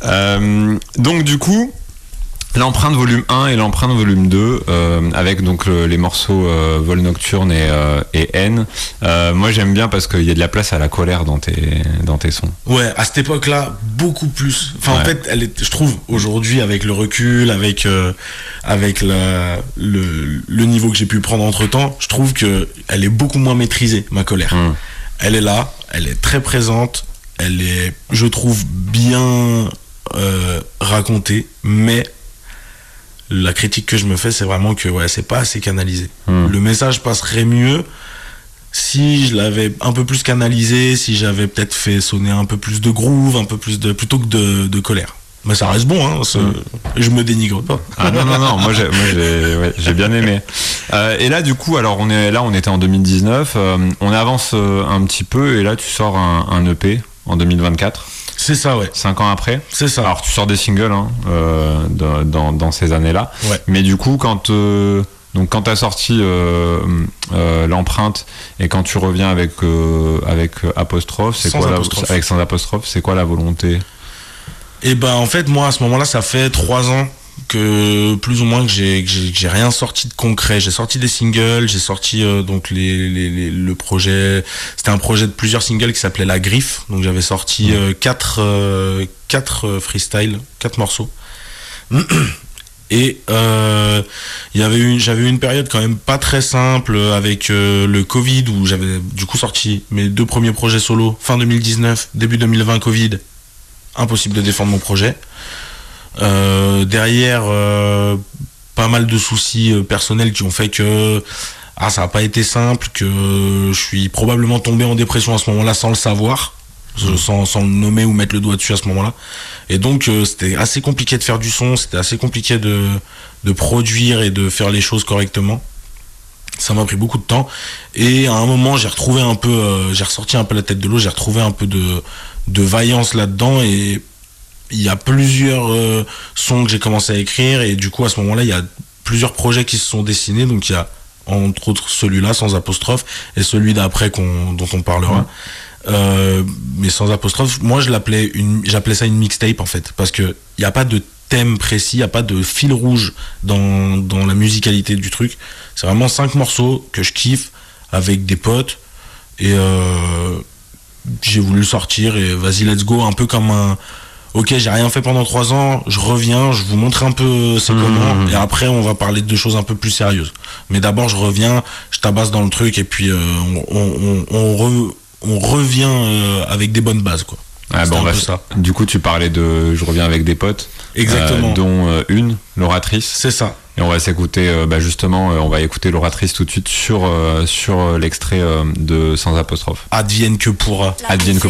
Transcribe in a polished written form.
Donc du coup, l'empreinte volume 1 et l'empreinte volume 2, avec donc les morceaux Vol Nocturne et N. Moi j'aime bien parce qu'il y a de la place à la colère dans tes sons. Ouais, à cette époque-là, beaucoup plus. Enfin, en fait, je trouve, aujourd'hui, avec le recul, avec le niveau que j'ai pu prendre entre-temps, je trouve que elle est beaucoup moins maîtrisée, ma colère. Elle est là, elle est très présente, elle est, je trouve, bien racontée, mais la critique que je me fais, c'est vraiment que c'est pas assez canalisé. Le message passerait mieux si je l'avais un peu plus canalisé, si j'avais peut-être fait sonner un peu plus de groove, un peu plus plutôt que de colère. Mais ça reste bon, hein, je me dénigre pas. Ah non, moi j'ai bien aimé. Et là du coup, alors on était en 2019, on avance un petit peu et là tu sors un EP en 2024. C'est ça, ouais. 5 ans après. C'est ça. Alors tu sors des singles dans ces années-là. Ouais. Mais du coup, quand t'as sorti l'empreinte et quand tu reviens avec apostrophe, c'est quoi avec sans apostrophe, c'est quoi la volonté? Et ben en fait moi à ce moment-là ça fait 3 ans que plus ou moins que j'ai rien sorti de concret. J'ai sorti des singles, j'ai sorti donc le projet, c'était un projet de plusieurs singles qui s'appelait La Griffe. Donc j'avais sorti 4 freestyle, 4 morceaux. Et j'avais eu une période quand même pas très simple avec le Covid où j'avais du coup sorti mes 2 premiers projets solo fin 2019, début 2020 Covid. Impossible de défendre mon projet. Derrière pas mal de soucis personnels qui ont fait que ça n'a pas été simple, que je suis probablement tombé en dépression à ce moment-là sans le savoir, sans le nommer ou mettre le doigt dessus à ce moment-là. Et donc c'était assez compliqué de faire du son, c'était assez compliqué de produire et de faire les choses correctement. Ça m'a pris beaucoup de temps et à un moment j'ai ressorti un peu la tête de l'eau, j'ai retrouvé un peu de vaillance là-dedans et il y a plusieurs sons que j'ai commencé à écrire et du coup à ce moment-là il y a plusieurs projets qui se sont dessinés, donc il y a entre autres celui-là sans apostrophe et celui d'après dont on parlera. Mais sans apostrophe, moi j'appelais ça une mixtape en fait, parce que il y a pas de thème précis, il y a pas de fil rouge dans la musicalité du truc. C'est vraiment 5 morceaux que je kiffe avec des potes et j'ai voulu le sortir et vas-y let's go, un peu comme ok, j'ai rien fait pendant 3 ans, je reviens, je vous montre un peu c'est comment, et après on va parler de choses un peu plus sérieuses. Mais d'abord je reviens, je tabasse dans le truc et puis on revient avec des bonnes bases quoi. Ah bon, ça. Du coup tu parlais de je reviens avec des potes. Exactement. Dont une, l'oratrice. C'est ça. Et on va s'écouter, justement, on va écouter l'oratrice tout de suite sur l'extrait de Sans apostrophe. Advienne que pourra. Advienne que